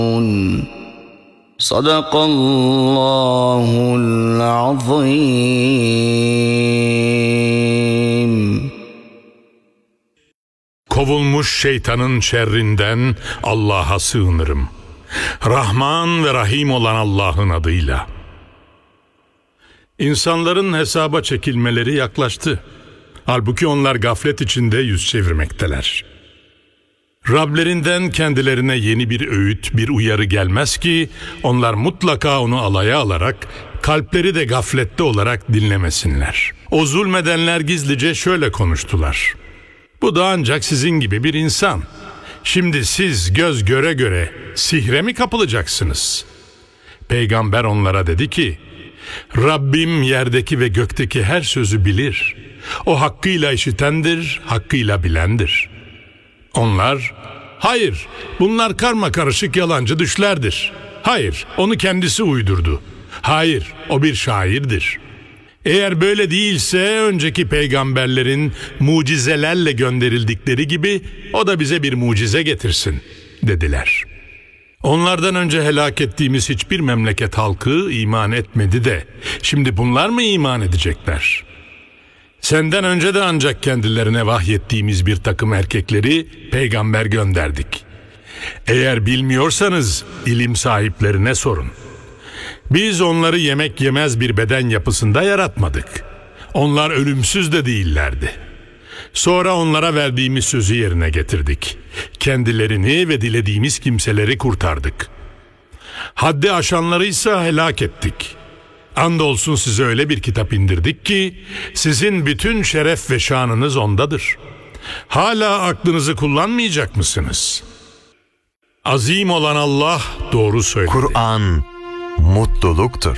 صدق الله العظيم. Kovulmuş şeytanın şerrinden Allah'a sığınırım. Rahman ve Rahim olan Allah'ın adıyla. İnsanların hesaba çekilmeleri yaklaştı. Halbuki onlar gaflet içinde yüz çevirmekteler. Rablerinden kendilerine yeni bir öğüt, bir uyarı gelmez ki onlar mutlaka onu alaya alarak, kalpleri de gaflette olarak dinlemesinler. O zulmedenler gizlice şöyle konuştular: bu da ancak sizin gibi bir insan. Şimdi siz göz göre göre sihre mi kapılacaksınız? Peygamber onlara dedi ki, Rabbim yerdeki ve gökteki her sözü bilir. O hakkıyla işitendir, hakkıyla bilendir. Onlar, hayır, bunlar karmakarışık yalancı düşlerdir. Hayır, onu kendisi uydurdu. Hayır, o bir şairdir. Eğer böyle değilse önceki peygamberlerin mucizelerle gönderildikleri gibi o da bize bir mucize getirsin dediler. Onlardan önce helak ettiğimiz hiçbir memleket halkı iman etmedi de şimdi bunlar mı iman edecekler? Senden önce de ancak kendilerine vahyettiğimiz bir takım erkekleri peygamber gönderdik. Eğer bilmiyorsanız ilim sahiplerine sorun. Biz onları yemek yemez bir beden yapısında yaratmadık. Onlar ölümsüz de değillerdi. Sonra onlara verdiğimiz sözü yerine getirdik. Kendilerini ve dilediğimiz kimseleri kurtardık. Haddi aşanları ise helak ettik. Andolsun size öyle bir kitap indirdik ki sizin bütün şeref ve şanınız ondadır. Hala aklınızı kullanmayacak mısınız? Azim olan Allah doğru söyledi. Kur'an mutluluktur.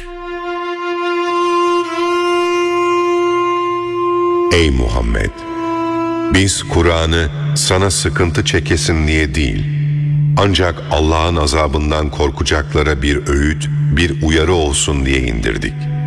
Ey Muhammed! Biz Kur'an'ı sana sıkıntı çekesin diye değil, ancak Allah'ın azabından korkacaklara bir öğüt, bir uyarı olsun diye indirdik.